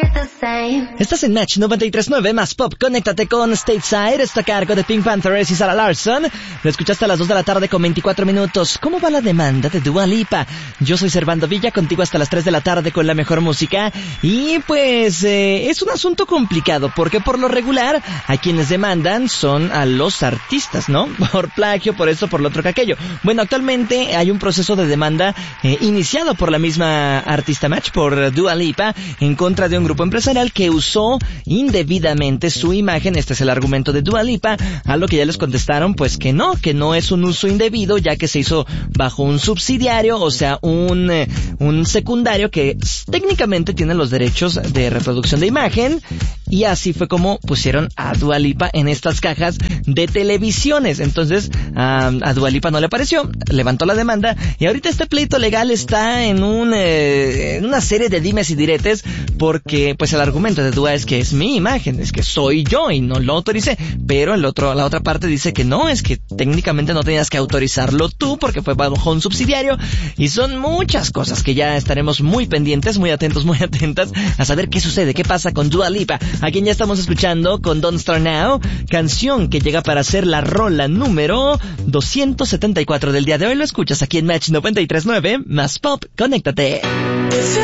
Estás en Match 93.9 más Pop. Conéctate con Stateside. Está a cargo de Pink Panthers y Sarah Larson. Lo escuchaste a las 2 de la tarde con 24 minutos. ¿Cómo va la demanda de Dua Lipa? Yo soy Servando Villa, contigo hasta las 3 de la tarde con la mejor música. Y pues es un asunto complicado porque por lo regular a quienes demandan son a los artistas, ¿no? Por plagio, por esto, por lo otro que aquello. Bueno, actualmente hay un proceso de demanda iniciado por la misma artista Match, por Dua Lipa, en contra de un grupo empresarial que usó indebidamente su imagen. Este es el argumento de Dua Lipa, a lo que ya les contestaron pues que no es un uso indebido, ya que se hizo bajo un subsidiario, o sea, un secundario que técnicamente tiene los derechos de reproducción de imagen, y así fue como pusieron a Dua Lipa en estas cajas de televisiones. Entonces a Dua Lipa no le pareció, levantó la demanda, y ahorita este pleito legal está en una serie de dimes y diretes, porque pues el argumento de Dua es que es mi imagen, es que soy yo y no lo autoricé, pero la otra parte dice que no, es que técnicamente no tenías que autorizarlo tú porque fue bajo un subsidiario, y son muchas cosas que ya estaremos muy pendientes, muy atentos, muy atentas a saber qué sucede, qué pasa con Dua Lipa, a quien ya estamos escuchando con Don't Start Now, canción que llega para ser la rola número 274 del día de hoy. Lo escuchas aquí en Match 93.9 más Pop. Conéctate.